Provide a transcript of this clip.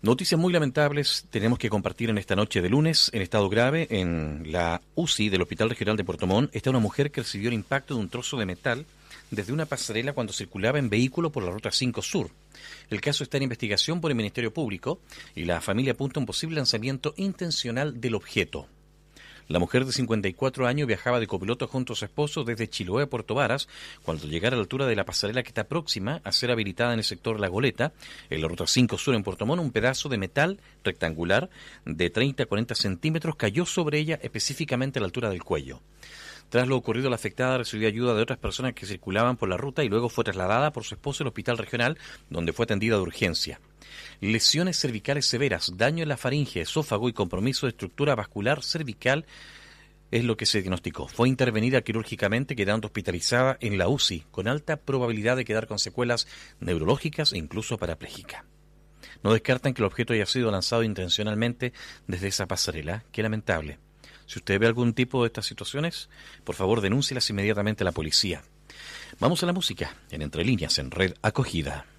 Noticias muy lamentables tenemos que compartir en esta noche de lunes. En estado grave, en la UCI del Hospital Regional de Puerto Montt, está una mujer que recibió el impacto de un trozo de metal desde una pasarela cuando circulaba en vehículo por la Ruta 5 Sur. El caso está en investigación por el Ministerio Público y la familia apunta a un posible lanzamiento intencional del objeto. La mujer de 54 años viajaba de copiloto junto a su esposo desde Chiloé a Puerto Varas cuando llegara a la altura de la pasarela que está próxima a ser habilitada en el sector La Goleta, en la Ruta 5 Sur en Puerto Montt. Un pedazo de metal rectangular de 30 a 40 centímetros cayó sobre ella, específicamente a la altura del cuello. Tras lo ocurrido, la afectada recibió ayuda de otras personas que circulaban por la ruta y luego fue trasladada por su esposo al hospital regional, donde fue atendida de urgencia. Lesiones cervicales severas, daño en la faringe, esófago y compromiso de estructura vascular cervical es lo que se diagnosticó. Fue intervenida quirúrgicamente, quedando hospitalizada en la UCI, con alta probabilidad de quedar con secuelas neurológicas e incluso parapléjica. No descartan que el objeto haya sido lanzado intencionalmente desde esa pasarela. Qué lamentable. Si usted ve algún tipo de estas situaciones, por favor denúncielas inmediatamente a la policía. Vamos a la música, en Entre Líneas, en Red Acogida.